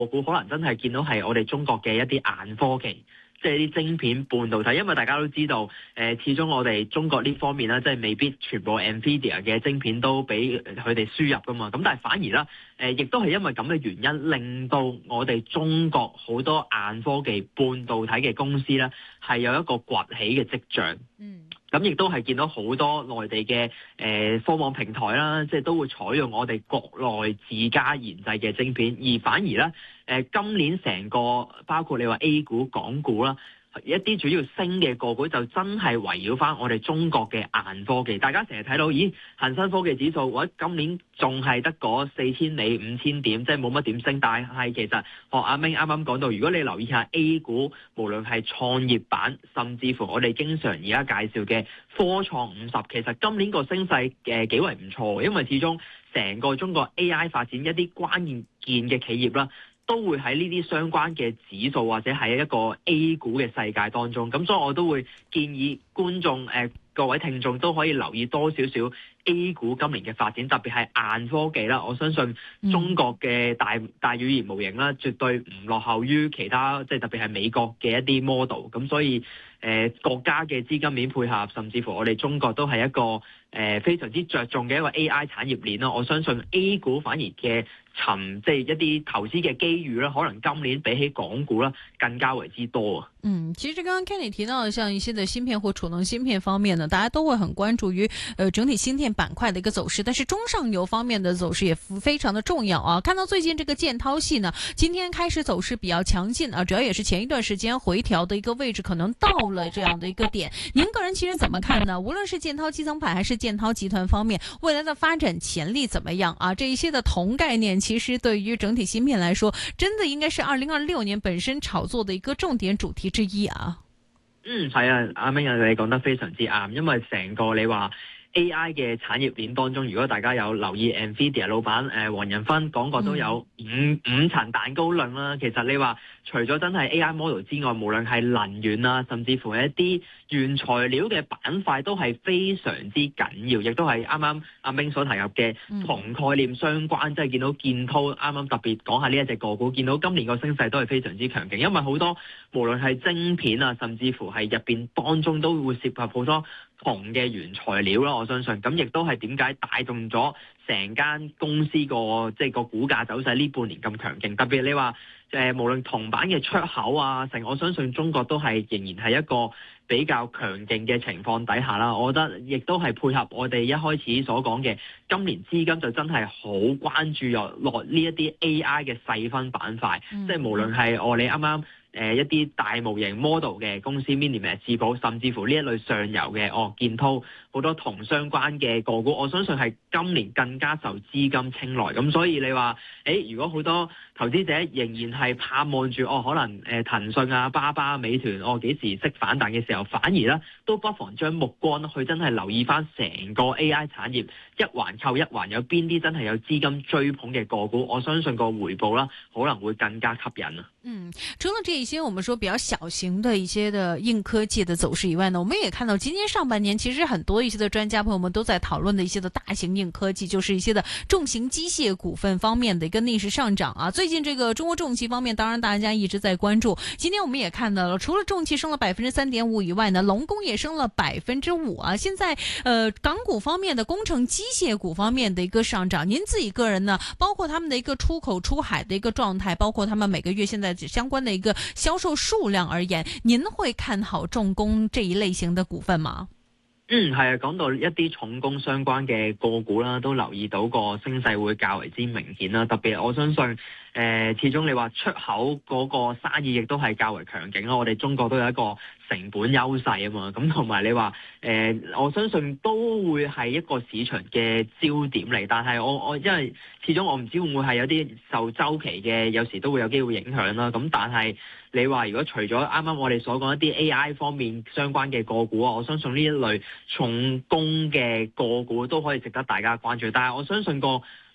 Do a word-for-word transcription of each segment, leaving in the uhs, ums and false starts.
個股可能真係見到係我哋中國嘅一啲硬科技。即係啲晶片半導體，因為大家都知道，誒、呃、始終我哋中國呢方面咧，即係未必全部 Nvidia 嘅晶片都俾佢哋輸入噶嘛。咁但係反而咧，誒、呃、亦都係因為咁嘅原因，令到我哋中國好多硬科技半導體嘅公司咧，係有一個崛起嘅跡象。 嗯。咁亦都係見到好多內地嘅誒、呃、科網平台啦，即係都會採用我哋國內自家研製嘅晶片，而反而咧誒、呃、今年成個包括你話 A 股、港股啦，一啲主要升嘅個股就真係圍繞翻我哋中國嘅硬科技。大家成日睇到，咦，恒生科技指數或者今年仲係得嗰四千里五千點，即係冇乜點升。但係其實學阿明啱啱講到，如果你留意下 A 股，無論係創業板，甚至乎我哋經常而家介紹嘅科創五十，其實今年個升勢誒幾為唔錯，因為始終成個中國 A I 發展一啲關鍵嘅企業啦，都會喺呢啲相關嘅指數或者喺一個 A 股嘅世界當中，咁所以我都會建議觀眾誒、呃、各位聽眾都可以留意多少少 A 股今年嘅發展，特別係硬科技啦。我相信中國嘅大大語言模型啦，絕對唔落後於其他，即係特別係美國嘅一啲 model。咁所以誒、呃、國家嘅資金面配合，甚至乎我哋中國都係一個誒、呃、非常之着重嘅一個 A I 產業鏈啦。我相信 A 股反而嘅尋即係一啲投資嘅機遇啦，可能今年比起港股啦更加為之多啊。 嗯，其實剛剛 Kenny 提到的，像一些的芯片或儲能芯片方面呢，大家都會很關注於呃整體芯片板塊的一個走勢，但是中上游方面的走勢也非常的重要啊。看到最近這個建滔系呢，今天開始走勢比較強勁啊，主要也是前一段時間回調的一個位置，可能到了這樣的一個點。您個人其實怎麼看呢？無論是建滔基層板還是建滔集團方面，未來的發展潛力怎麼樣啊？這一些的同概念，其實對於整體芯片來說，真的應該是二零二六年本身炒作的一個重點主題之一啊。 嗯，係啊，阿明你講得非常之啱，因為成個你話 A I 嘅產業鏈當中，如果大家有留意 Nvidia 老闆誒黃仁勳講過，都有五五層蛋糕論啦。其實你話除咗真係 A I model 之外，無論係能源啊，甚至乎一啲原材料嘅板塊都係非常之緊要，亦都係啱啱阿明所提及嘅同概念相關，即係見到建滔啱啱特別講下呢一隻個股，見到今年個升勢都係非常之強勁，因為好多無論係晶片啊，甚至乎係入邊當中都會涉及好多銅嘅原材料啦。我相信咁亦都係點解帶動咗成間公司個即係個股價走勢呢半年咁強勁，特別你話誒、呃、無論銅板嘅出口啊，成我相信中國都係仍然係一個比較強勁嘅情況底下啦。我覺得亦都係配合我哋一開始所講嘅，今年資金就真係好關注落落呢一啲 A I 嘅細分板塊，嗯、即係無論係我哋啱啱誒一啲大模型 model 嘅公司 Minimax 智寶，甚至乎呢一類上游嘅哦建滔好多銅相關嘅個股，我相信係今年更加受資金青睞。咁所以你話誒，如果好多投資者仍然係盼望住哦，可能誒騰訊啊、巴巴、美團哦幾時識反彈嘅時候，反而咧都不妨將目光去真係留意翻成個 A I 產業一環扣一環，有邊啲真係有資金追捧嘅個股，我相信個回報啦可能會更加吸引啊。 嗯，除了這一些我們說比較小型的一些的硬科技的走勢以外呢，我們也看到今年上半年其實很多一些的專家朋友們都在討論的一些的大型硬科技，就是一些的重型機械股份方面的一個逆勢上漲啊。最近這個中國重汽方面，當然大家一直在關注。今天我們也看到了，除了重汽升了百分之三點五以外呢，龍工也升了百分之五啊。現在呃港股方面的工程機械股方面的一個上漲，您自己個人呢，包括他們的一個出口出海的一個狀態，包括他們每個月現在相關的一個銷售數量而言，您會看好重工這一類型的股份嗎？ 嗯，係啊，講到一啲重工相關嘅個股啦，都留意到個升勢會較為之明顯啦。特別我相信，誒、呃，始終你話出口嗰個生意亦都係較為強勁啦。我哋中國都有一個成本優勢啊嘛，咁同埋你話，誒、呃，我相信都會係一個市場嘅焦點嚟。但係我我因為始終我唔知會唔會係有啲受周期嘅，有時都會有機會影響啦。咁但係你話如果除咗啱啱我哋所講一啲 A I 方面相關嘅個股啊，我相信呢一類重工嘅個股都可以值得大家關注。但係我相信個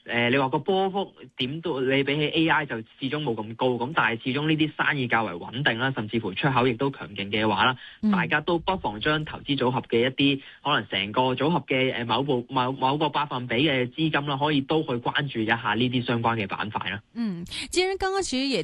呃，你話個波幅點都你比起 A I 就始終冇咁高，咁但係始終呢啲生意較為穩定啦，甚至乎出口亦都強勁嘅話啦， 嗯、 大家都不妨將投資組合嘅一啲可能成個組合嘅誒某部某某個百分比嘅資金啦，可以都去關注一下呢啲相關嘅板塊啦。 嗯，既然剛剛其實也